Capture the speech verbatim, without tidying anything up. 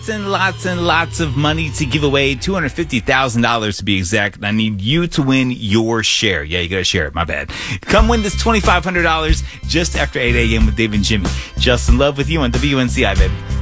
And lots and lots of money to give away, two hundred fifty thousand dollars to be exact. And I need you to win your share. Yeah, you got to share it. My bad. Come win this twenty-five hundred dollars just after eight a.m. with Dave and Jimmy. Just in love with you on W N C I, baby.